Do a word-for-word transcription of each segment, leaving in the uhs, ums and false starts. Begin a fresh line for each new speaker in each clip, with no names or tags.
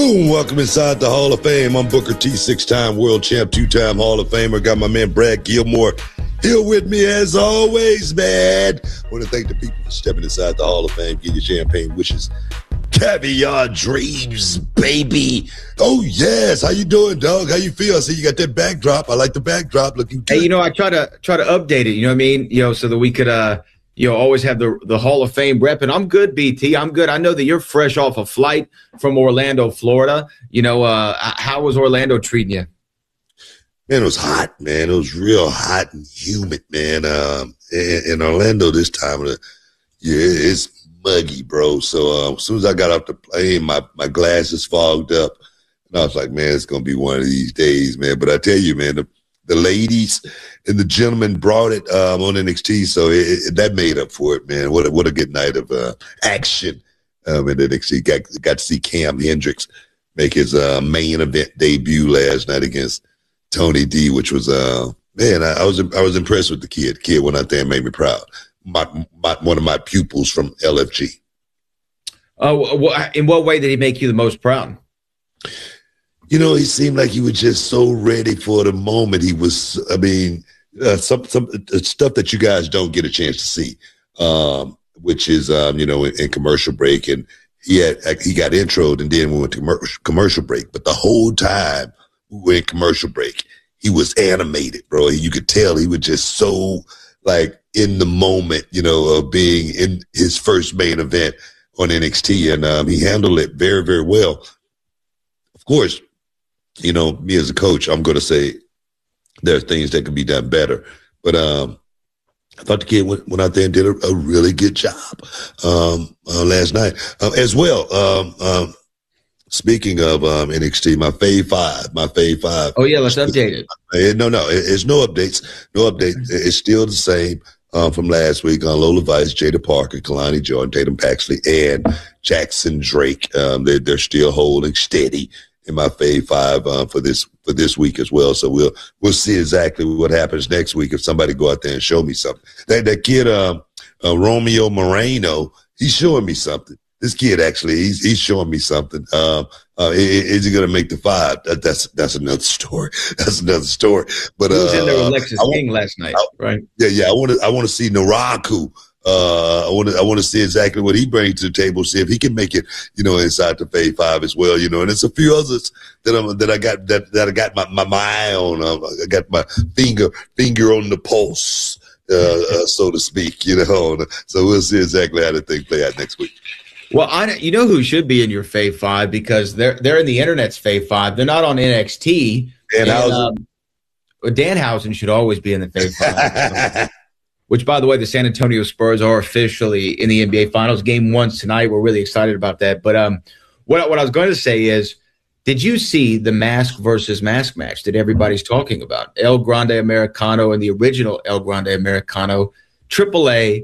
Boom! Welcome inside the Hall of Fame. I'm Booker T, six-time world champ, two-time Hall of Famer. Got my man Brad Gilmore here with me as always, man. Want to thank the people for stepping inside the Hall of Fame. Give you champagne wishes, caviar dreams, baby. Oh yes, how you doing, dog? How you feel? I see you got that backdrop. I like the backdrop. Looking good.
Hey, you know, I try to try to update it. You know what I mean? You know, so that we could uh. you know, always have the the Hall of Fame rep. And I'm good, B T. I'm good. I know that you're fresh off a flight from Orlando, Florida. You know, uh, how was Orlando treating you?
Man, it was hot, man. It was real hot and humid, man. Um, in, in Orlando this time of the year, it's muggy, bro. So um, as soon as I got off the plane, my, my glasses fogged up. And I was like, man, it's going to be one of these days, man. But I tell you, man, the The ladies and the gentlemen brought it um, on N X T, so it, it, that made up for it, man. What a, what a good night of uh, action um, in N X T. Got, got to see Cam Hendricks make his uh, main event debut last night against Tony D, which was uh, man, I, I was I was impressed with the kid. The kid went out there and made me proud. My, my one of my pupils from L F G.
Oh, uh, in what way did he make you the most proud?
You know, he seemed like he was just so ready for the moment. He was, I mean, uh, some some uh, stuff that you guys don't get a chance to see, um, which is, um, you know, in, in commercial break. And he had, he got introed and then we went to commer- commercial break. But the whole time we were in commercial break, he was animated, bro. You could tell he was just so, like, in the moment, you know, of being in his first main event on N X T. And um, he handled it very, very well. Of course, you know, me as a coach, I'm going to say there are things that can be done better. But um, I thought the kid went, went out there and did a, a really good job um, uh, last night. Uh, as well, um, um, speaking of um, N X T, my Fave Five, my Fave Five.
Oh, yeah, let's update it.
No, no, it, it's no updates. No updates. It's still the same um, from last week on Lola Vice, Jada Parker, Kalani Jordan, Tatum Paxley, and Jackson Drake. Um, they, they're still holding steady in my Fave Five uh, for this for this week as well. So we'll we'll see exactly what happens next week if somebody go out there and show me something. That that kid uh, uh, Romeo Moreno, he's showing me something. This kid actually, he's he's showing me something. Um, uh, is he gonna make the five? That, that's that's another story. That's another story. But uh,
he was in there with Lexis
I,
King last night,
I,
right?
Yeah, yeah. I want to I want to see Naraku. Uh, I want to I want to see exactly what he brings to the table. See if he can make it, you know, inside the Fave Five as well. You know, and there's a few others that I'm that I got that that I got my my, my eye on. Uh, I got my finger finger on the pulse, uh, uh, so to speak. You know, so we'll see exactly how the thing play out next week.
Well, I you know who should be in your Fave Five because they're they're in the internet's Fave Five. They're not on N X T.
Danhausen.
Um, Danhausen should always be in the Fave Five. Which, by the way, the San Antonio Spurs are officially in the N B A Finals. Game one's tonight. We're really excited about that. But um, what, what I was going to say is, did you see the mask versus mask match that everybody's talking about? El Grande Americano and the original El Grande Americano, Triple A.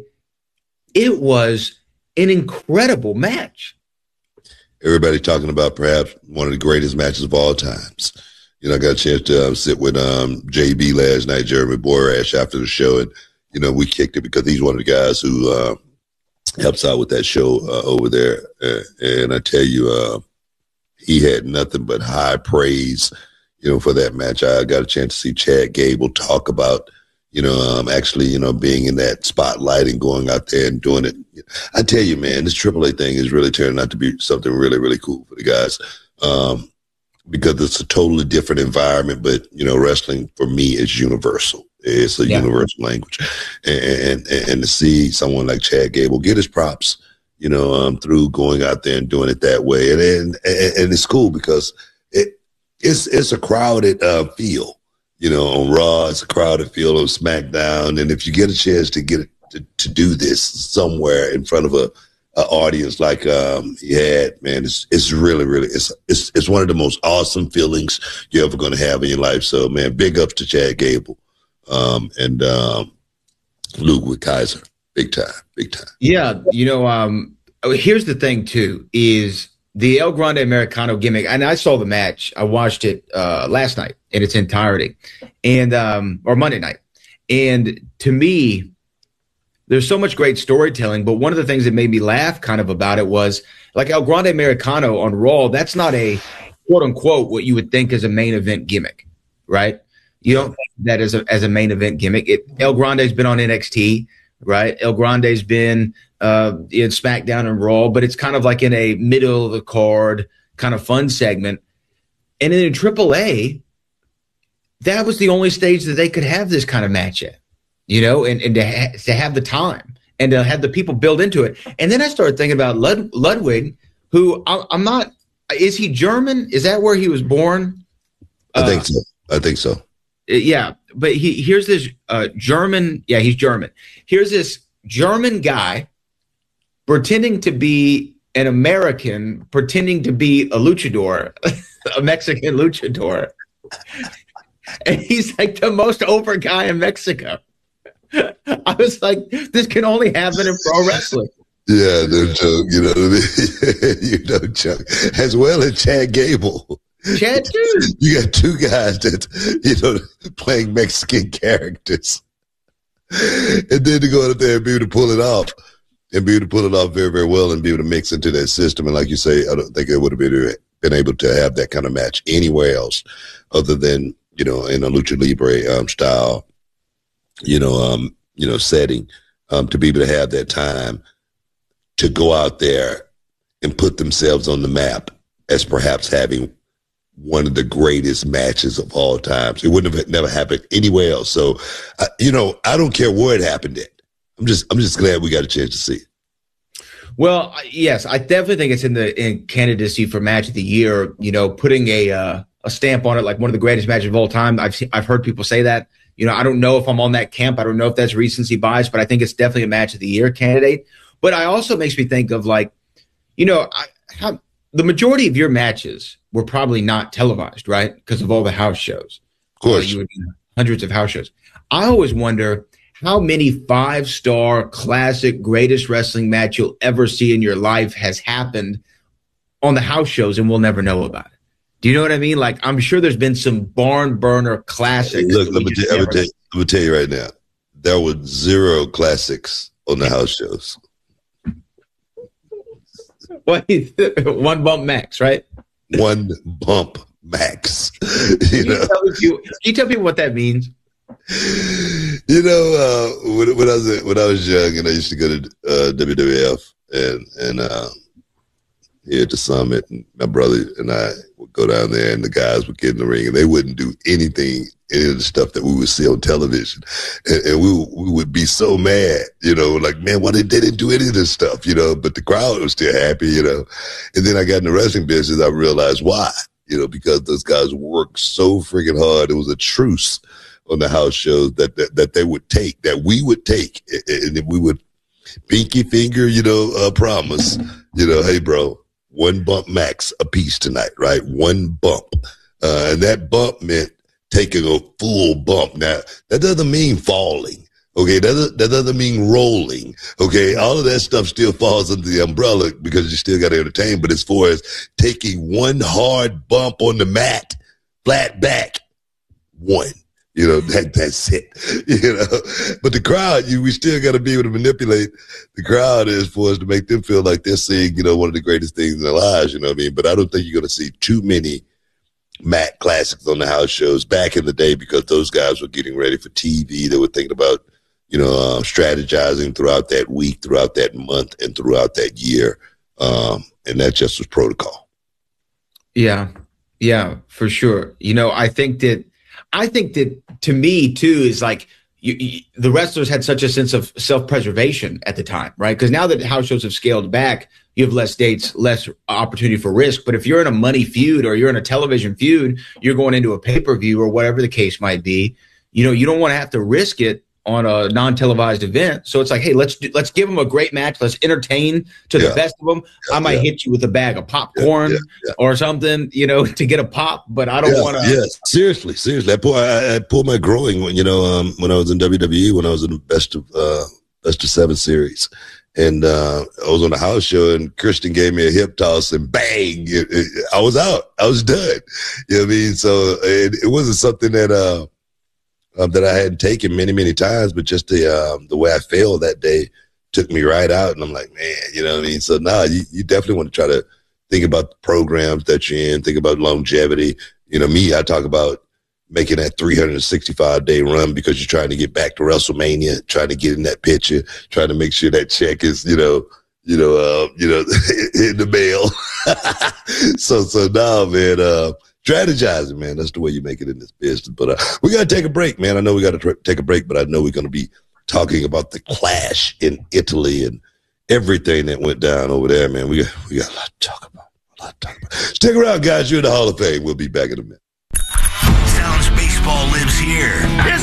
It was an incredible match.
Everybody talking about perhaps one of the greatest matches of all times. You know, I got a chance to uh, sit with um, J B last night, Jeremy Borash, after the show, and you know, we kicked it because he's one of the guys who uh, helps out with that show uh, over there. Uh, and I tell you, uh, he had nothing but high praise, you know, for that match. I got a chance to see Chad Gable talk about, you know, um, actually, you know, being in that spotlight and going out there and doing it. I tell you, man, this Triple A thing is really turning out to be something really, really cool for the guys. Um, because it's a totally different environment, but, you know, wrestling for me is universal. It's a yeah. universal language. And, and and to see someone like Chad Gable get his props, you know, um, through going out there and doing it that way. And and, and it's cool because it it's it's a crowded uh, feel, you know, on Raw. It's a crowded feel on SmackDown. And if you get a chance to get it, to, to do this somewhere in front of a, a audience like um, he had, man, it's it's really, really, it's, it's, it's one of the most awesome feelings you're ever going to have in your life. So, man, big ups to Chad Gable. Um, and um, Ludwig Kaiser, big time, big time.
Yeah, you know, um, here's the thing, too, is the El Grande Americano gimmick, and I saw the match. I watched it uh, last night in its entirety, and um, or Monday night. And to me, there's so much great storytelling. But one of the things that made me laugh kind of about it was like El Grande Americano on Raw. That's not a quote unquote what you would think is a main event gimmick, right? You don't think that as a as a main event gimmick. It, El Grande's been on N X T, right? El Grande's been uh, in SmackDown and Raw, but it's kind of like in a middle of the card kind of fun segment. And then in triple A, that was the only stage that they could have this kind of match at, you know, and, and to, ha- to have the time and to have the people build into it. And then I started thinking about Lud- Ludwig, who I, I'm not, is he German? Is that where he was born?
I think uh, so. I think so.
Yeah, but he here's this uh, German. Yeah, he's German. Here's this German guy pretending to be an American, pretending to be a luchador, a Mexican luchador, and he's like the most over guy in Mexico. I was like, this can only happen in pro wrestling.
Yeah, no joke. You know what I mean? You know, Chuck, as well as Chad Gable.
Chad too.
You got two guys that, you know, playing Mexican characters. And then to go out there and be able to pull it off and be able to pull it off very, very well and be able to mix into that system. And like you say, I don't think it would have been, been able to have that kind of match anywhere else other than, you know, in a lucha libre um, style, you know, um, you know, setting, um, to be able to have that time to go out there and put themselves on the map as perhaps having one of the greatest matches of all times. It wouldn't have never happened anywhere else. So, uh, you know, I don't care where it happened at. I'm just, I'm just glad we got a chance to see it.
Well, yes, I definitely think it's in the in candidacy for match of the year. You know, putting a uh, a stamp on it, like one of the greatest matches of all time. I've seen, I've heard people say that. You know, I don't know if I'm on that camp. I don't know if that's recency bias, but I think it's definitely a match of the year candidate. But I also makes me think of like, you know, I, how, the majority of your matches were probably not televised, right? Because of all the house shows.
Of course.
Uh, you would do hundreds of house shows. I always wonder how many five-star classic greatest wrestling match you'll ever see in your life has happened on the house shows and we'll never know about it. Do you know what I mean? Like, I'm sure there's been some barn burner classics.
Look, let me, t- let, me tell you, let me tell you right now, there were zero classics on the house shows.
What? One bump max, right?
One bump max. You
can,
know?
you tell you, can you tell people what that means?
You know, uh, when, when I was when I was young and I used to go to uh, W W F and and uh, here at the Summit, and my brother and I would go down there, and the guys would get in the ring, and they wouldn't do anything, any of the stuff that we would see on television, and, and we we would be so mad, you know, like, man, why they didn't do any of this stuff, you know? But the crowd was still happy, you know. And then I got in the wrestling business, I realized why, you know, because those guys worked so freaking hard. It was a truce on the house shows that, that that they would take, that we would take, and we would pinky finger, you know, uh, promise, you know, hey, bro, one bump max a piece tonight, right? One bump. Uh, and that bump meant taking a full bump. Now, that doesn't mean falling, okay? That doesn't, that doesn't mean rolling, okay? All of that stuff still falls under the umbrella because you still got to entertain. But as far as taking one hard bump on the mat, flat back, one. You know, that that's it, you know. But the crowd, you we still got to be able to manipulate the crowd is for us to make them feel like they're seeing, you know, one of the greatest things in their lives, you know what I mean? But I don't think you're going to see too many Mac classics on the house shows back in the day because those guys were getting ready for T V. They were thinking about, you know, uh, strategizing throughout that week, throughout that month, and throughout that year. Um, and that just was protocol.
Yeah, yeah, for sure. You know, I think that I think that to me, too, is like you, you, the wrestlers had such a sense of self-preservation at the time, right? Because now that house shows have scaled back, you have less dates, less opportunity for risk. But if you're in a money feud or you're in a television feud, you're going into a pay-per-view or whatever the case might be, you know, you don't want to have to risk it on a non-televised event. So it's like, hey, let's do, let's give them a great match. Let's entertain to
yeah.
the best of them.
Yeah,
I might
yeah.
hit you with a bag of popcorn
yeah, yeah, yeah.
or something, you know, to get a pop, but I don't
yeah,
want to.
Yeah, seriously, seriously. I, pull, I, I pulled my growing when, you know, um, when I was in W W E, when I was in the best of, uh, best of seven series. And uh, I was on a house show and Christian gave me a hip toss and bang, it, it, I was out. I was done. You know what I mean? So it, it wasn't something that, uh, um, that I hadn't taken many, many times, but just the um, the way I failed that day took me right out. And I'm like, man, you know what I mean? So nah, you, you definitely want to try to think about the programs that you're in, think about longevity. You know, me, I talk about making that three hundred sixty-five day run because you're trying to get back to WrestleMania, trying to get in that picture, trying to make sure that check is, you know, you know, uh, you know, in the mail. so, so now, man, uh, strategizing, man, that's the way you make it in this business. But uh, we got to take a break, man. I know we got to tr- take a break, but I know we're going to be talking about the clash in Italy and everything that went down over there, man. We got, we got a lot to talk about. A lot to talk about. Stick around, guys. You're in the Hall of Fame. We'll be back in a minute.
Sounds baseball lives here. It's